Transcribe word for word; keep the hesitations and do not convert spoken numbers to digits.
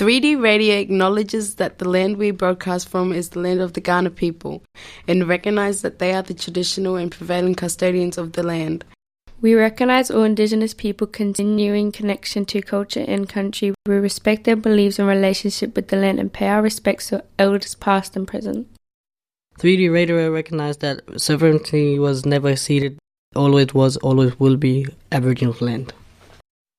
three D Radio acknowledges that the land we broadcast from is the land of the Kaurna people and recognise that they are the traditional and prevailing custodians of the land. We recognise all Indigenous people continuing connection to culture and country. We respect their beliefs and relationship with the land and pay our respects to elders past and present. three D Radio recognised that sovereignty was never ceded, always was, always will be Aboriginal land.